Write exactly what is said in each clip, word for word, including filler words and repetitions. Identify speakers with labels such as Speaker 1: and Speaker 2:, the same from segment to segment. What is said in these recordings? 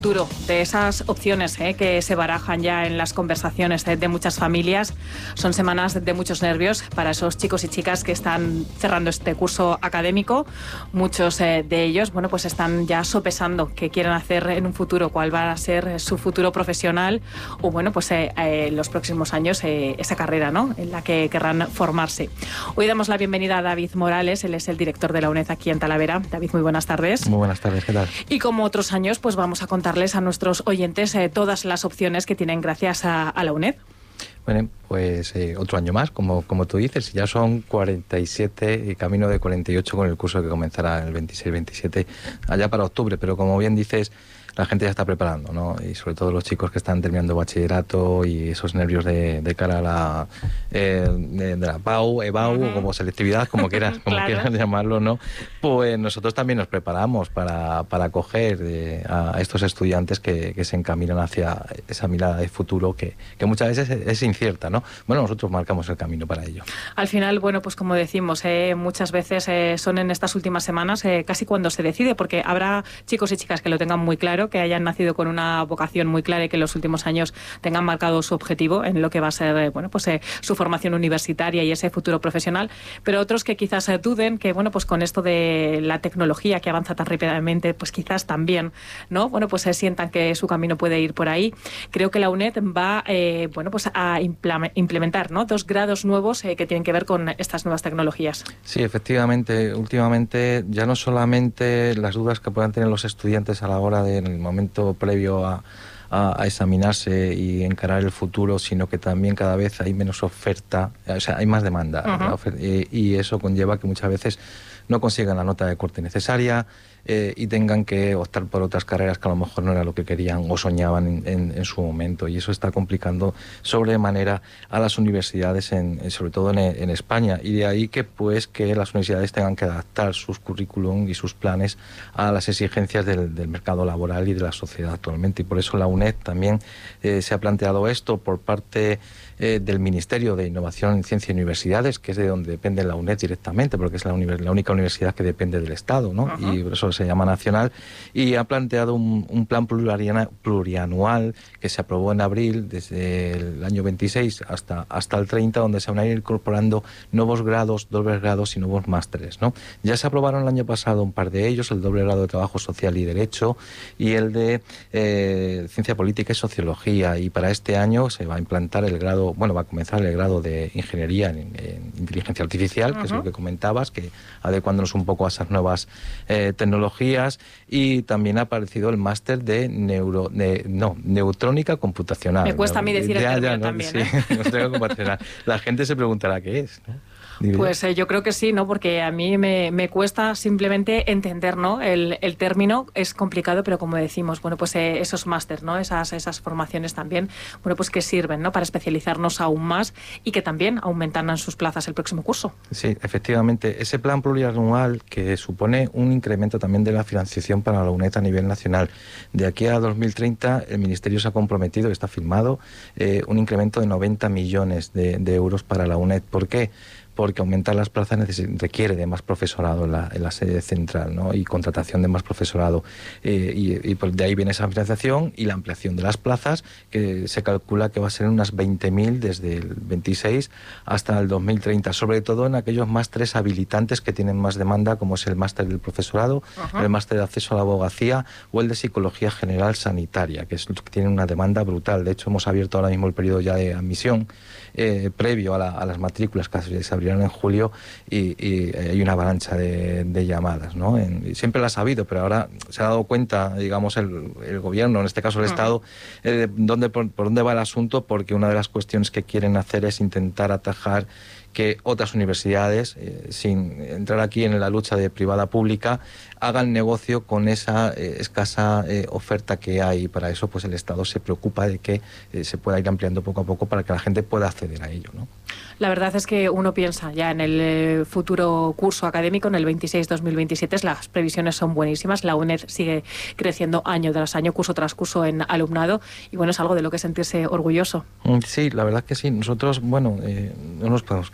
Speaker 1: Duro, de esas opciones eh, que se barajan ya en las conversaciones de, de muchas familias. Son semanas de, de muchos nervios para esos chicos y chicas que están cerrando este curso académico. Muchos eh, de ellos, bueno, pues están ya sopesando qué quieren hacer en un futuro, cuál va a ser su futuro profesional o, bueno, pues eh, eh, en los próximos años eh, esa carrera, ¿no?, en la que querrán formarse. Hoy damos la bienvenida a David Morales, él es el director de la UNED aquí en Talavera. David, muy buenas tardes.
Speaker 2: Muy buenas tardes, ¿qué tal?
Speaker 1: Y como otros años, pues vamos a contar a nuestros oyentes eh, todas las opciones que tienen gracias a, a la UNED.
Speaker 2: Bueno, pues eh, otro año más, como, como tú dices, ya son cuarenta y siete y camino de cuarenta y ocho con el curso que comenzará el veintiséis veintisiete, allá para octubre, pero como bien dices, la gente ya está preparando, ¿no? Y sobre todo los chicos que están terminando bachillerato y esos nervios de, de cara a la eh, de, de la P A U, E B A U, uh-huh. como selectividad, como quieras, como claro. quieras llamarlo, ¿no? Pues nosotros también nos preparamos para, para acoger eh, a estos estudiantes que, que se encaminan hacia esa mirada de futuro que, que muchas veces es, es incierta, ¿no? Bueno, nosotros marcamos el camino para ello.
Speaker 1: Al final, bueno, pues como decimos, eh, muchas veces eh, son en estas últimas semanas eh, casi cuando se decide, porque habrá chicos y chicas que lo tengan muy claro, que hayan nacido con una vocación muy clara y que en los últimos años tengan marcado su objetivo en lo que va a ser, bueno, pues eh, su formación universitaria y ese futuro profesional, pero otros que quizás eh, duden que, bueno, pues con esto de la tecnología que avanza tan rápidamente, pues quizás también, ¿no? Bueno, pues se sientan que su camino puede ir por ahí. Creo que la UNED va, eh, bueno, pues a implementar, ¿no?, dos grados nuevos eh, que tienen que ver con estas nuevas tecnologías.
Speaker 2: Sí, efectivamente, últimamente ya no solamente las dudas que puedan tener los estudiantes a la hora de, en el momento previo a, a, a examinarse y encarar el futuro, sino que también cada vez hay menos oferta, o sea, hay más demanda, uh-huh. oferta, y, y eso conlleva que muchas veces no consigan la nota de corte necesaria eh, y tengan que optar por otras carreras que a lo mejor no era lo que querían o soñaban en, en, en su momento, y eso está complicando sobremanera a las universidades, en, sobre todo en, en España, y de ahí que pues que las universidades tengan que adaptar sus currículum y sus planes a las exigencias del, del mercado laboral y de la sociedad actualmente, y por eso la UNED también eh, se ha planteado esto por parte eh, del Ministerio de Innovación, Ciencia y Universidades, que es de donde depende la UNED directamente, porque es la, uni- la única universidad que depende del Estado, ¿no? Uh-huh. Y por eso se llama nacional, y ha planteado un, un plan plurianual que se aprobó en abril, desde el año veintiséis hasta, hasta el treinta, donde se van a ir incorporando nuevos grados, dobles grados y nuevos másteres, ¿no? Ya se aprobaron el año pasado un par de ellos, el doble grado de Trabajo Social y Derecho y el de eh, Ciencia Política y Sociología, y para este año se va a implantar el grado, bueno, va a comenzar el grado de Ingeniería en, en Inteligencia Artificial, uh-huh. que es lo que comentabas, que adecuándonos un poco a esas nuevas eh, tecnologías, y también ha aparecido el máster de neuro de, no, neutrónica computacional.
Speaker 1: Me cuesta
Speaker 2: ¿no?
Speaker 1: a mí decir
Speaker 2: ya,
Speaker 1: el término
Speaker 2: ya, ¿no?
Speaker 1: también,
Speaker 2: sí,
Speaker 1: ¿eh?
Speaker 2: neutrónica computacional. La gente se preguntará qué es, ¿no?
Speaker 1: Pues eh, yo creo que sí, ¿no? Porque a mí me, me cuesta simplemente entender, ¿no? El, el término es complicado, pero como decimos, bueno, pues eh, esos máster, ¿no? Esas, esas formaciones también, bueno, pues que sirven, ¿no?, para especializarnos aún más y que también aumentan sus plazas el próximo curso.
Speaker 2: Sí, efectivamente. Ese plan plurianual que supone un incremento también de la financiación para la UNED a nivel nacional. De aquí a dos mil treinta el Ministerio se ha comprometido, está firmado, eh, un incremento de noventa millones de, de euros para la UNED. ¿Por qué? Porque aumentar las plazas requiere de más profesorado en la, en la sede central, ¿no?, y contratación de más profesorado. Eh, y, y de ahí viene esa financiación y la ampliación de las plazas, que se calcula que va a ser unas veinte mil desde el veintiséis hasta el dos mil treinta, sobre todo en aquellos másteres habilitantes que tienen más demanda, como es el máster del profesorado, uh-huh. el máster de acceso a la abogacía o el de Psicología General Sanitaria, que, es, que tienen una demanda brutal. De hecho, hemos abierto ahora mismo el periodo ya de admisión eh, previo a, la, a las matrículas que se abrirán en julio, y, y hay una avalancha de, de llamadas, ¿no? En, siempre las ha habido, pero ahora se ha dado cuenta, digamos, el, el gobierno, en este caso el uh-huh. Estado, eh, de dónde, por, por dónde va el asunto, porque una de las cuestiones que quieren hacer es intentar atajar que otras universidades, eh, sin entrar aquí en la lucha de privada-pública, hagan negocio con esa eh, escasa eh, oferta que hay. Para eso, pues el Estado se preocupa de que eh, se pueda ir ampliando poco a poco para que la gente pueda acceder a ello, ¿no?
Speaker 1: La verdad es que uno piensa ya en el eh, futuro curso académico, en el veintiséis dos mil veintisiete, las previsiones son buenísimas, la UNED sigue creciendo año tras año, curso tras curso en alumnado, y bueno, es algo de lo que sentirse orgulloso.
Speaker 2: Sí, la verdad que sí. Nosotros, bueno, eh, no nos podemos quejar.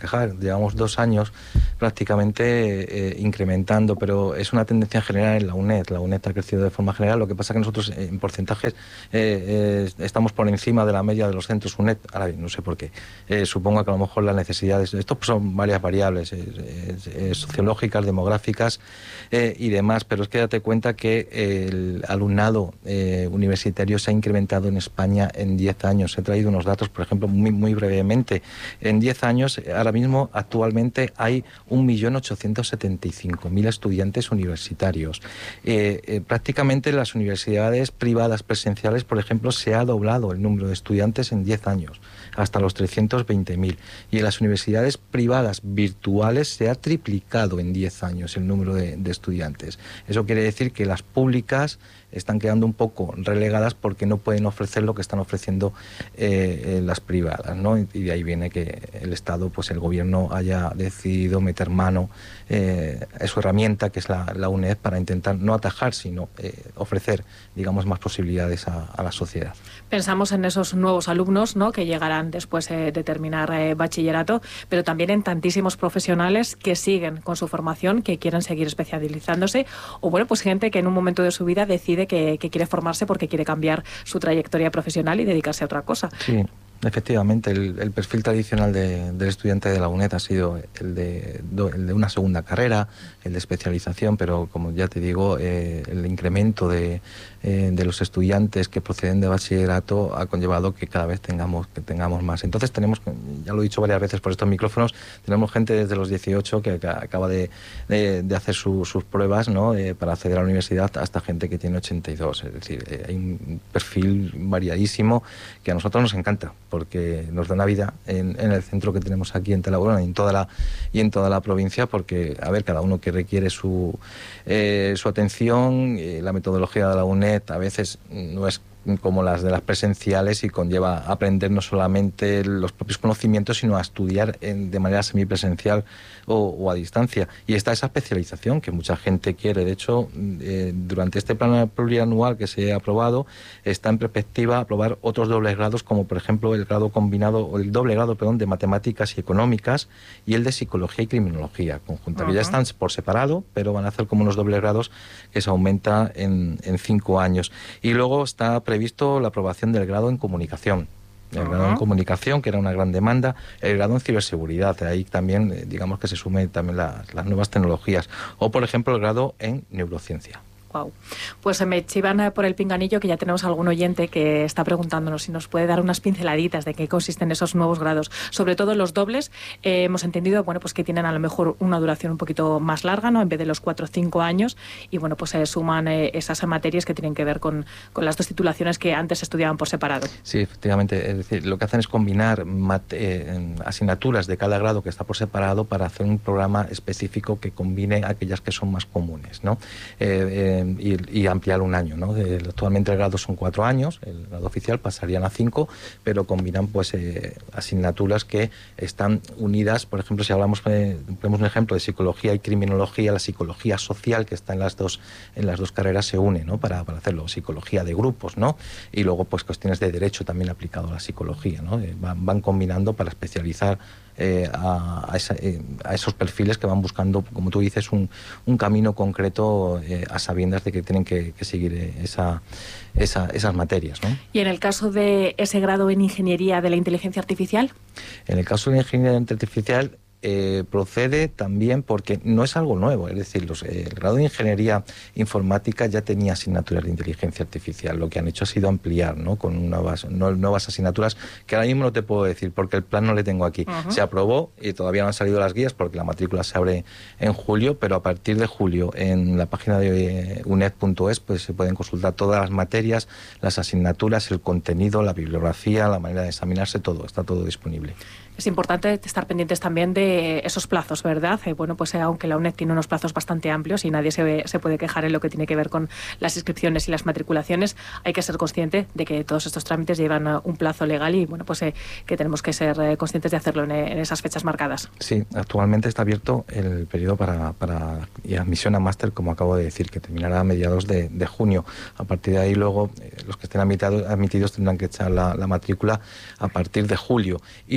Speaker 2: quejar. Llevamos dos años prácticamente eh, incrementando, pero es una tendencia en general en la UNED. La UNED ha crecido de forma general, lo que pasa que nosotros en porcentajes eh, eh, estamos por encima de la media de los centros UNED. Ahora bien, no sé por qué. Eh, supongo que a lo mejor las necesidades, esto son varias variables eh, eh, sociológicas, demográficas eh, y demás, pero es que date cuenta que el alumnado eh, universitario se ha incrementado en España en diez años. He traído unos datos, por ejemplo, muy, muy brevemente. En diez años, ahora mismo, actualmente hay un millón ochocientos setenta y cinco mil estudiantes universitarios. Eh, eh, prácticamente las universidades privadas presenciales, por ejemplo, se ha doblado el número de estudiantes en diez años, hasta los trescientos veinte mil. Y en las universidades privadas virtuales se ha triplicado en diez años el número de, de estudiantes. Eso quiere decir que las públicas están quedando un poco relegadas porque no pueden ofrecer lo que están ofreciendo eh, eh, las privadas, ¿no? Y de ahí viene que el Estado, pues el gobierno haya decidido meter mano eh, a su herramienta, que es la, la UNED, para intentar no atajar, sino eh, ofrecer, digamos, más posibilidades a, a la sociedad.
Speaker 1: Pensamos en esos nuevos alumnos, ¿no?, que llegarán después eh, de terminar eh, bachillerato, pero también en tantísimos profesionales que siguen con su formación, que quieren seguir especializándose, o bueno, pues gente que en un momento de su vida decide que, que quiere formarse porque quiere cambiar su trayectoria profesional y dedicarse a otra cosa.
Speaker 2: Sí. Efectivamente, el, el perfil tradicional de, del estudiante de la UNED ha sido el de, el de una segunda carrera, el de especialización, pero como ya te digo, eh, el incremento de, eh, de los estudiantes que proceden de bachillerato ha conllevado que cada vez tengamos, que tengamos más. Entonces tenemos, ya lo he dicho varias veces por estos micrófonos, tenemos gente desde los dieciocho que acaba de, de, de hacer su, sus pruebas, ¿no?, eh, para acceder a la universidad, hasta gente que tiene ochenta y dos. Es decir, eh, hay un perfil variadísimo que a nosotros nos encanta, porque nos da una vida en, en el centro que tenemos aquí en Talaborona y en toda la y en toda la provincia, porque a ver, cada uno que requiere su eh, su atención, eh, la metodología de la UNED a veces no es como las de las presenciales y conlleva aprender no solamente los propios conocimientos, sino a estudiar en, de manera semipresencial o, o a distancia. Y está esa especialización que mucha gente quiere. De hecho, eh, durante este plan plurianual que se ha aprobado, está en perspectiva aprobar otros dobles grados, como por ejemplo el grado combinado, o el doble grado, perdón, de matemáticas y económicas, y el de psicología y criminología conjunta, uh-huh. que ya están por separado, pero van a hacer como unos dobles grados que se aumenta en, en cinco años. Y luego está previsto la aprobación del grado en comunicación. El uh-huh. grado en comunicación, que era una gran demanda, el grado en ciberseguridad, ahí también, eh, digamos que se sumen también la, las nuevas tecnologías, o por ejemplo el grado en neurociencia.
Speaker 1: Wow. Pues se me chivan por el pinganillo que ya tenemos algún oyente que está preguntándonos si nos puede dar unas pinceladitas de qué consisten esos nuevos grados. Sobre todo los dobles, eh, hemos entendido, bueno, pues que tienen a lo mejor una duración un poquito más larga, ¿no?, en vez de los cuatro o cinco años, y bueno, pues se eh, suman eh, esas materias que tienen que ver con, con las dos titulaciones que antes se estudiaban por separado.
Speaker 2: Sí, efectivamente. Es decir, lo que hacen es combinar mate, eh, asignaturas de cada grado que está por separado para hacer un programa específico que combine aquellas que son más comunes, ¿no? Eh, eh, Y, y ampliar un año, ¿no? De, actualmente el grado son cuatro años, el grado oficial pasarían a cinco, pero combinan pues eh, asignaturas que están unidas. Por ejemplo, si hablamos, eh, ponemos un ejemplo de psicología y criminología, la psicología social que está en las dos en las dos carreras se une, ¿no?, para, para hacerlo, psicología de grupos, ¿no? Y luego pues cuestiones de derecho también aplicado a la psicología, ¿no? Eh, van, van combinando para especializar Eh, a, a, esa, eh, a esos perfiles que van buscando, como tú dices, un, un camino concreto eh, a sabiendas de que tienen que, que seguir eh, esa, esa, esas materias, ¿no?
Speaker 1: ¿Y en el caso de ese grado en Ingeniería de la Inteligencia Artificial?
Speaker 2: En el caso de la Ingeniería Artificial Eh, procede también porque no es algo nuevo, es decir, los, eh, el grado de Ingeniería Informática ya tenía asignaturas de inteligencia artificial. Lo que han hecho ha sido ampliar, ¿no?, con nuevas, no, nuevas asignaturas que ahora mismo no te puedo decir porque el plan no le tengo aquí. Uh-huh. Se aprobó y todavía no han salido las guías porque la matrícula se abre en julio, pero a partir de julio en la página de eh, uned punto es pues se pueden consultar todas las materias, las asignaturas, el contenido, la bibliografía, la manera de examinarse, todo, está todo disponible.
Speaker 1: Es importante estar pendientes también de esos plazos, ¿verdad? Eh, bueno, pues eh, aunque la UNED tiene unos plazos bastante amplios y nadie se, se puede quejar en lo que tiene que ver con las inscripciones y las matriculaciones, hay que ser consciente de que todos estos trámites llevan uh, un plazo legal y, bueno, pues eh, que tenemos que ser eh, conscientes de hacerlo en, en esas fechas marcadas.
Speaker 2: Sí, actualmente está abierto el periodo para, para y admisión a máster, como acabo de decir, que terminará a mediados de, de junio. A partir de ahí, luego, eh, los que estén admitidos, admitidos tendrán que echar la, la matrícula a partir de julio. Y luego, para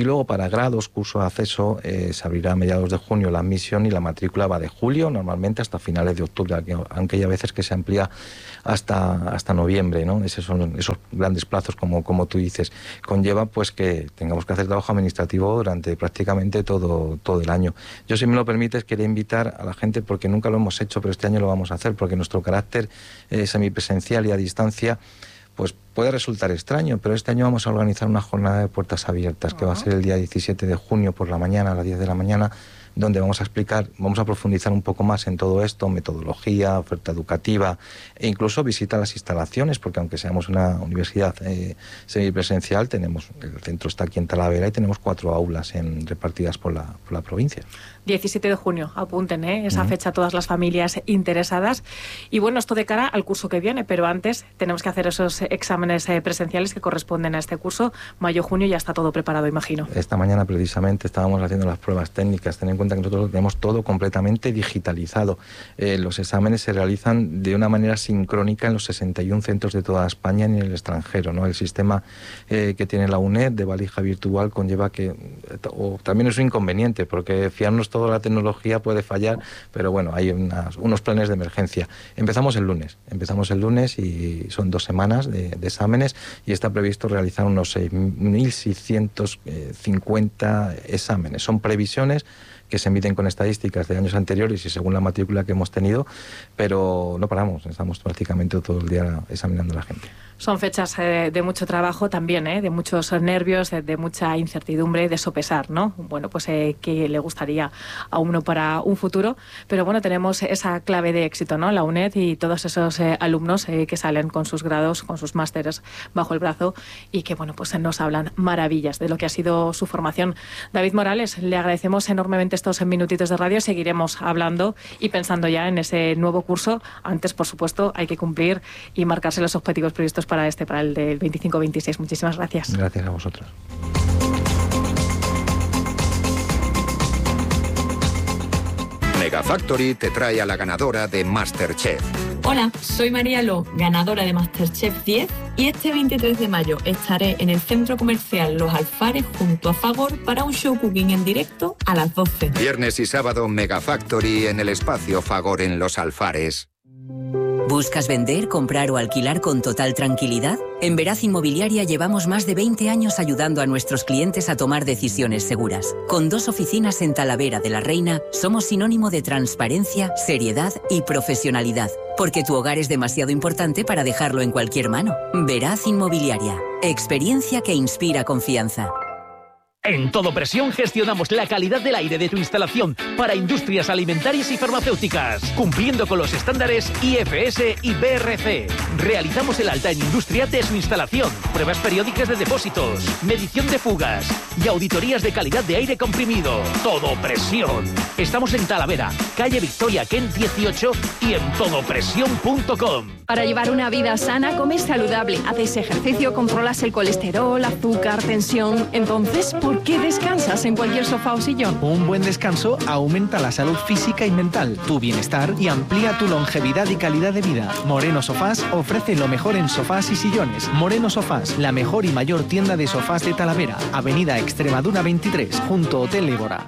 Speaker 2: grados, curso de acceso, eh, se abrirá a mediados de junio la admisión y la matrícula va de julio, normalmente hasta finales de octubre, aunque hay a veces que se amplía hasta, hasta noviembre, ¿no? Esos son esos grandes plazos, como, como tú dices. Conlleva pues que tengamos que hacer trabajo administrativo durante prácticamente todo, todo el año. Yo, si me lo permites, quería invitar a la gente, porque nunca lo hemos hecho, pero este año lo vamos a hacer, porque nuestro carácter eh, semipresencial y a distancia pues puede resultar extraño, pero este año vamos a organizar una jornada de puertas abiertas, que va a ser el día diecisiete de junio por la mañana, a las diez de la mañana, donde vamos a explicar, vamos a profundizar un poco más en todo esto, metodología, oferta educativa e incluso visita a las instalaciones, porque aunque seamos una universidad eh, semipresencial, tenemos, el centro está aquí en Talavera y tenemos cuatro aulas en, repartidas por la, por la provincia.
Speaker 1: diecisiete de junio, apunten, ¿eh? esa
Speaker 2: Uh-huh.
Speaker 1: fecha, todas las familias interesadas. Y bueno, esto de cara al curso que viene, pero antes tenemos que hacer esos exámenes eh, presenciales que corresponden a este curso. Mayo, junio, ya está todo preparado, imagino.
Speaker 2: Esta mañana precisamente estábamos haciendo las pruebas técnicas. Ten en cuenta que nosotros tenemos todo completamente digitalizado. Eh, los exámenes se realizan de una manera sincrónica en los sesenta y un centros de toda España y en el extranjero, ¿no? El sistema eh, que tiene la U N E D de valija virtual conlleva que, o también es un inconveniente, porque fiarnos toda la tecnología puede fallar, pero bueno, hay unas, unos planes de emergencia. Empezamos el lunes, empezamos el lunes y son dos semanas de, de exámenes y está previsto realizar unos seis mil seiscientos cincuenta exámenes. Son previsiones que se emiten con estadísticas de años anteriores y según la matrícula que hemos tenido, pero no paramos, estamos prácticamente todo el día examinando a la gente.
Speaker 1: Son fechas eh, de mucho trabajo también, eh, de muchos nervios, de, de mucha incertidumbre, de sopesar, ¿no? Bueno, pues eh, qué le gustaría a uno para un futuro, pero bueno, tenemos esa clave de éxito, ¿no? La U N E D y todos esos eh, alumnos eh, que salen con sus grados, con sus másteres bajo el brazo y que, bueno, pues nos hablan maravillas de lo que ha sido su formación. David Morales, le agradecemos enormemente estos minutitos de radio, seguiremos hablando y pensando ya en ese nuevo curso. Antes, por supuesto, hay que cumplir y marcarse los objetivos previstos para este, para el del veinticinco veintiséis. Muchísimas gracias.
Speaker 2: Gracias a vosotros.
Speaker 3: Megafactory te trae a la ganadora de MasterChef.
Speaker 4: Hola, soy María Lo, ganadora de MasterChef diez, y este veintitrés de mayo estaré en el Centro Comercial Los Alfares junto a Fagor para un show cooking en directo a las doce.
Speaker 3: Viernes y sábado Megafactory en el espacio Fagor en Los Alfares.
Speaker 5: ¿Buscas vender, comprar o alquilar con total tranquilidad? En Veraz Inmobiliaria llevamos más de veinte años ayudando a nuestros clientes a tomar decisiones seguras. Con dos oficinas en Talavera de la Reina, somos sinónimo de transparencia, seriedad y profesionalidad. Porque tu hogar es demasiado importante para dejarlo en cualquier mano. Veraz Inmobiliaria. Experiencia que inspira confianza.
Speaker 6: En Todo Presión gestionamos la calidad del aire de tu instalación para industrias alimentarias y farmacéuticas, cumpliendo con los estándares I F S y B R C. Realizamos el alta en industria de su instalación, pruebas periódicas de depósitos, medición de fugas y auditorías de calidad de aire comprimido. Todo Presión. Estamos en Talavera, calle Victoria Kent dieciocho y en todo presión punto com.
Speaker 7: Para llevar una vida sana, comes saludable, haces ejercicio, controlas el colesterol, azúcar, tensión. Entonces, ¿por qué descansas en cualquier sofá o sillón?
Speaker 8: Un buen descanso aumenta la salud física y mental, tu bienestar y amplía tu longevidad y calidad de vida. Moreno Sofás ofrece lo mejor en sofás y sillones. Moreno Sofás, la mejor y mayor tienda de sofás de Talavera, Avenida Extremadura veintitrés, junto a Hotel Ébora.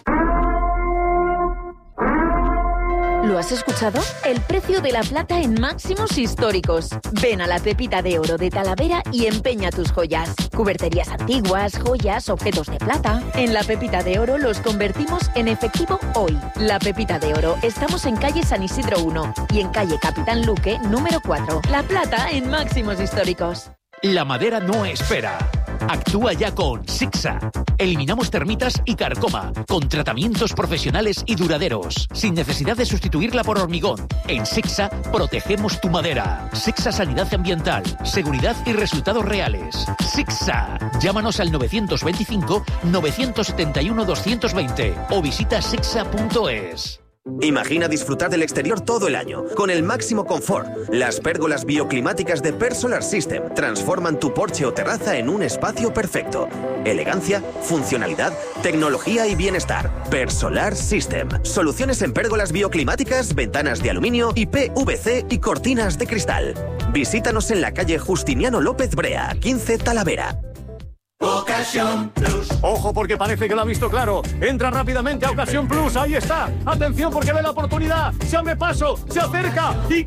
Speaker 9: ¿Lo has escuchado? El precio de la plata en máximos históricos. Ven a la Pepita de Oro de Talavera y empeña tus joyas. Cuberterías antiguas, joyas, objetos de plata. En la Pepita de Oro los convertimos en efectivo hoy. La Pepita de Oro. Estamos en calle San Isidro uno y en calle Capitán Luque número cuatro. La plata en máximos históricos.
Speaker 6: La madera no espera. Actúa ya con Sixa. Eliminamos termitas y carcoma, con tratamientos profesionales y duraderos, sin necesidad de sustituirla por hormigón. En Sixa protegemos tu madera. Sixa Sanidad Ambiental, seguridad y resultados reales. Sixa. Llámanos al novecientos veinticinco, novecientos setenta y uno, doscientos veinte o visita sixa punto es.
Speaker 10: Imagina disfrutar del exterior todo el año, con el máximo confort. Las pérgolas bioclimáticas de Persolar System transforman tu porche o terraza en un espacio perfecto. Elegancia, funcionalidad, tecnología y bienestar. Persolar System. Soluciones en pérgolas bioclimáticas, ventanas de aluminio y P V C y cortinas de cristal. Visítanos en la calle Justiniano López Brea, quince Talavera.
Speaker 11: Ocasión Plus. Ojo, porque parece que lo ha visto claro. Entra rápidamente a Ocasión Plus. Ahí está. Atención, porque ve la oportunidad. Se abre paso, se acerca y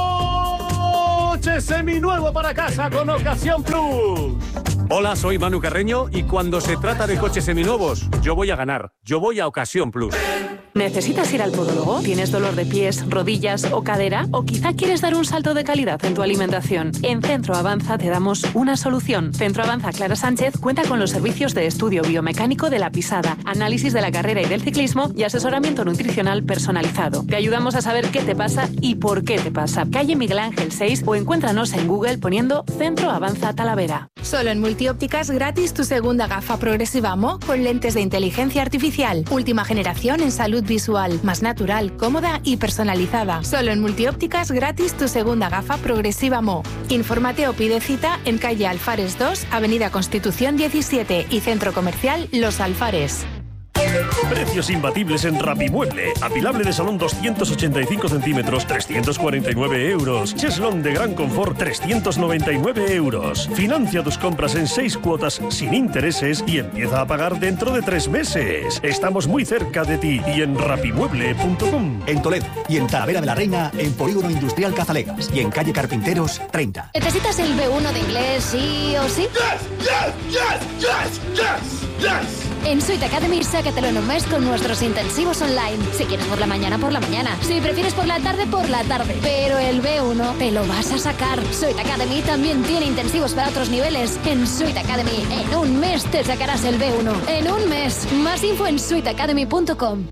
Speaker 11: coche seminuevo para casa con Ocasión Plus. Hola, soy Manu Carreño y cuando se trata de coches seminuevos, yo voy a ganar. Yo voy a Ocasión Plus.
Speaker 7: ¿Necesitas ir al podólogo? ¿Tienes dolor de pies, rodillas o cadera? ¿O quizá quieres dar un salto de calidad en tu alimentación? En Centro Avanza te damos una solución. Centro Avanza Clara Sánchez cuenta con los servicios de estudio biomecánico de la pisada, análisis de la carrera y del ciclismo y asesoramiento nutricional personalizado. Te ayudamos a saber qué te pasa y por qué te pasa. Calle Miguel Ángel seis o encuéntranos en Google poniendo Centro Avanza Talavera.
Speaker 12: Solo en Multiópticas gratis tu segunda gafa progresiva Mo con lentes de inteligencia artificial. Última generación en salud visual, más natural, cómoda y personalizada. Solo en Multiópticas gratis tu segunda gafa progresiva Mo. Infórmate o pide cita en calle Alfares dos, Avenida Constitución diecisiete y Centro Comercial Los Alfares.
Speaker 13: Precios imbatibles en Rapimueble. Apilable de salón doscientos ochenta y cinco centímetros, trescientos cuarenta y nueve euros. Cheslón de gran confort, trescientos noventa y nueve euros. Financia tus compras en seis cuotas sin intereses y empieza a pagar dentro de tres meses. Estamos muy cerca de ti y en rapimueble punto com.
Speaker 14: En Toledo y en Talavera de la Reina, en Polígono Industrial Cazalegas y en calle Carpinteros treinta.
Speaker 15: ¿Necesitas el B uno de inglés sí o sí?
Speaker 16: Yes, yes, yes, yes, yes, yes.
Speaker 15: En Suite Academy, sácatelo en un mes con nuestros intensivos online. Si quieres por la mañana, por la mañana. Si prefieres por la tarde, por la tarde. Pero el B uno te lo vas a sacar. Suite Academy también tiene intensivos para otros niveles. En Suite Academy, en un mes te sacarás el B uno. En un mes. Más info en suite academy punto com.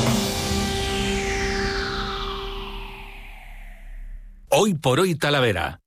Speaker 17: Hoy por hoy Talavera.